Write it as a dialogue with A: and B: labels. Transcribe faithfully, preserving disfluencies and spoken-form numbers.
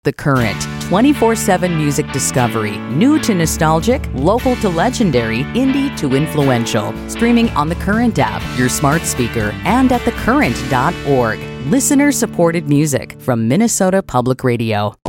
A: The Current, twenty-four seven music discovery, new to nostalgic, local to legendary, indie to influential. Streaming on The Current app, your smart speaker, and at the current dot org. Listener-supported music from Minnesota Public Radio.